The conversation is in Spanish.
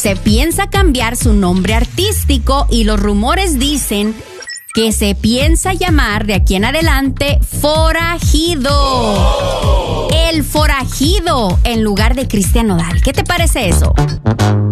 se piensa cambiar su nombre artístico y los rumores dicen que se piensa llamar de aquí en adelante Forajido. El Forajido en lugar de Cristian Nodal. ¿Qué te parece eso?